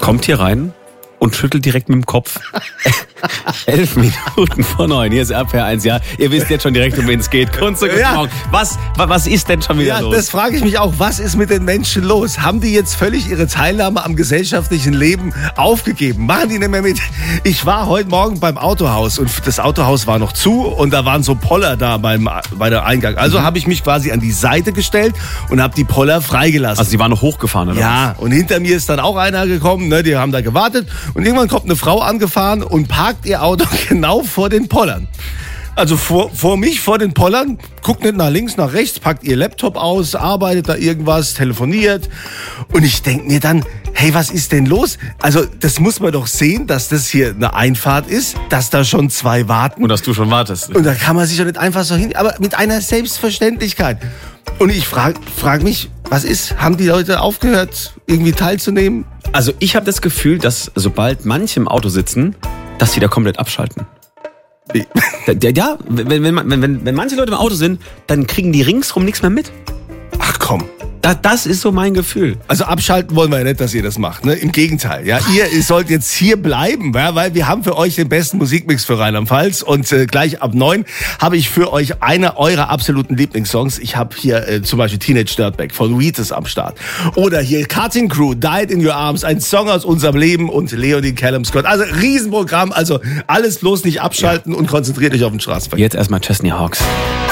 kommt hier rein und schüttelt direkt mit dem Kopf. 11 Minuten vor 9. Hier ist RPR1. Ja, ihr wisst jetzt schon direkt, um wen es geht. Kunst und guten Morgen. Was ist denn schon wieder los? Ja, das frage ich mich auch. Was ist mit den Menschen los? Haben die jetzt völlig ihre Teilnahme am gesellschaftlichen Leben aufgegeben? Machen die nicht mehr mit? Ich war heute Morgen beim Autohaus und das Autohaus war noch zu und da waren so Poller da bei der Eingang. Also habe ich mich quasi an die Seite gestellt und habe die Poller freigelassen. Also die waren noch hochgefahren, oder? Ja, und hinter mir ist dann auch einer gekommen, ne, die haben da gewartet und irgendwann kommt eine Frau angefahren und parkt ihr Auto genau vor den Pollern. Also vor mich, vor den Pollern, guckt nicht nach links, nach rechts, packt ihr Laptop aus, arbeitet da irgendwas, telefoniert. Und ich denke mir dann, hey, was ist denn los? Also das muss man doch sehen, dass das hier eine Einfahrt ist, dass da schon 2 warten. Und dass du schon wartest. Und da kann man sich doch nicht einfach so hin, aber mit einer Selbstverständlichkeit. Und ich frag mich, was ist? Haben die Leute aufgehört, irgendwie teilzunehmen? Also ich habe das Gefühl, dass sobald manche im Auto sitzen, dass sie da komplett abschalten. Ja, wenn manche Leute im Auto sind, dann kriegen die ringsrum nichts mehr mit. Ach komm. Das ist so mein Gefühl. Also abschalten wollen wir ja nicht, dass ihr das macht. Ne? Im Gegenteil. Ja? Ihr sollt jetzt hier bleiben, ja? Weil wir haben für euch den besten Musikmix für Rheinland-Pfalz. Und gleich ab 9 habe ich für euch eine eurer absoluten Lieblingssongs. Ich habe hier zum Beispiel Teenage Dirtbag von Wheatus am Start. Oder hier Cutting Crew, Died in Your Arms, ein Song aus unserem Leben und Leonie Callum Scott. Also Riesenprogramm. Also alles bloß nicht abschalten und konzentriert euch auf den Straßenverkehr. Jetzt erstmal Chesney Hawks.